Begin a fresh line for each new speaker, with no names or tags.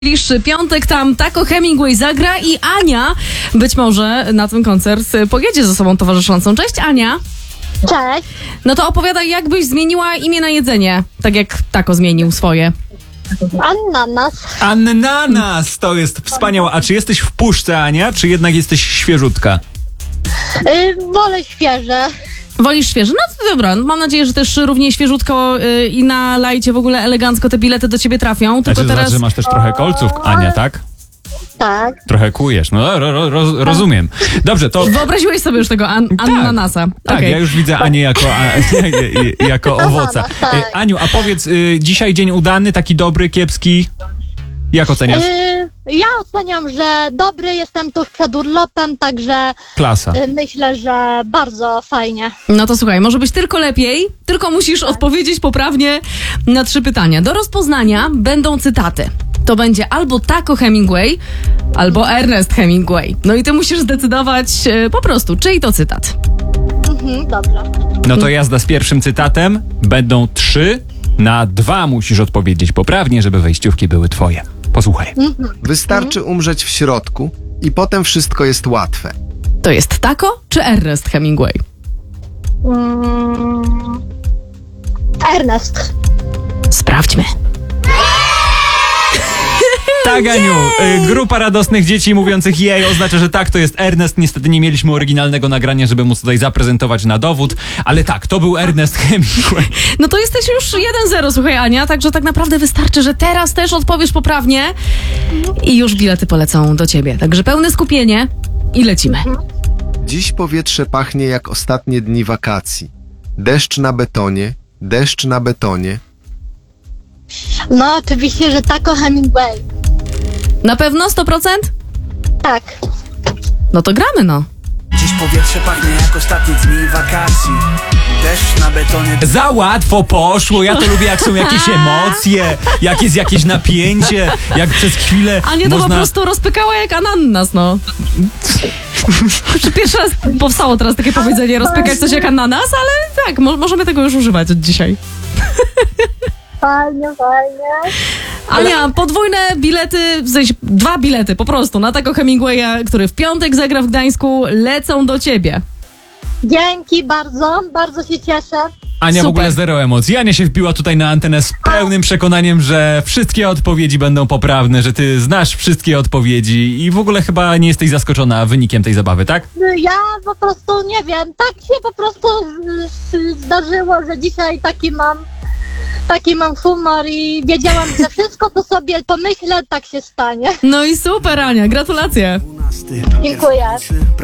Najbliższy piątek tam Taco Hemingway zagra i Ania być może na ten koncert pojedzie ze sobą towarzyszącą. Cześć Ania.
Cześć.
No to opowiadaj, jak byś zmieniła imię na jedzenie, tak jak Taco zmienił swoje.
Ananas.
Ananas! To jest wspaniałe. A czy jesteś w puszce, Ania, czy jednak jesteś świeżutka?
Wolę świeże.
Wolisz świeże? No to dobra, mam nadzieję, że też równie świeżutko i na lajcie w ogóle elegancko te bilety do ciebie trafią. Tylko
Znaczy,
teraz...
że masz też trochę kolców, Ania, tak?
Tak.
Trochę kujesz. No, rozumiem. Dobrze, to...
Wyobraziłeś sobie już tego ananasa.
Tak,
Okej.
ja już widzę Anię jako owoca.
tak.
Aniu, a powiedz, dzisiaj dzień udany, taki dobry, kiepski? Jak oceniasz?
Ja oceniam, że dobry, jestem tuż przed urlopem, także
Klasa.
myślę, że bardzo fajnie.
No to słuchaj, może być tylko lepiej, tylko musisz odpowiedzieć poprawnie na 3 pytania. Do rozpoznania będą cytaty. To będzie albo Taco Hemingway, albo Ernest Hemingway. No i ty musisz zdecydować po prostu, czyj to cytat.
Dobra.
No to jazda z pierwszym cytatem. Będą 3 na 2 musisz odpowiedzieć poprawnie, żeby wejściówki były twoje. Posłuchaj.
Wystarczy umrzeć w środku i potem wszystko jest łatwe.
To jest Taco czy Ernest Hemingway?
Ernest.
Sprawdźmy.
Tak, Aniu, grupa radosnych dzieci mówiących jej oznacza, że tak, to jest Ernest. Niestety nie mieliśmy oryginalnego nagrania, żeby móc tutaj zaprezentować na dowód, ale tak, to był Ernest Hemingway.
No to jesteś już 1-0, słuchaj Ania, także tak naprawdę wystarczy, że teraz też odpowiesz poprawnie i już bilety polecą do ciebie. Także pełne skupienie i lecimy.
Dziś powietrze pachnie jak ostatnie dni wakacji. Deszcz na betonie, deszcz na betonie.
No oczywiście, że Taco Hemingway.
Na pewno 100%?
Tak.
No to gramy, no.
Dziś powietrze pachnie jak ostatnie dni wakacji. Deszcz na betonie.
Za łatwo poszło, ja to lubię, jak są jakieś emocje, jak jest jakieś napięcie, jak przez chwilę
Ania to
można...
po prostu rozpykała jak ananas, no. Pierwszy raz powstało teraz takie powiedzenie, rozpykać coś jak ananas, ale tak, możemy tego już używać od dzisiaj.
Fajnie, fajnie.
Ania, podwójne bilety, w sensie 2 bilety po prostu na Taco Hemingwaya, który w piątek zagra w Gdańsku, lecą do ciebie.
Dzięki bardzo, bardzo się cieszę.
Ania w
Super.
ogóle zero emocji. Ania się wbiła tutaj na antenę z pełnym przekonaniem, że wszystkie odpowiedzi będą poprawne, że ty znasz wszystkie odpowiedzi i w ogóle chyba nie jesteś zaskoczona wynikiem tej zabawy, tak?
Ja po prostu nie wiem, tak się po prostu zdarzyło, że dzisiaj taki mam humor i wiedziałam, że wszystko, co sobie pomyślę, tak się stanie.
No i super, Ania, gratulacje.
Dziękuję.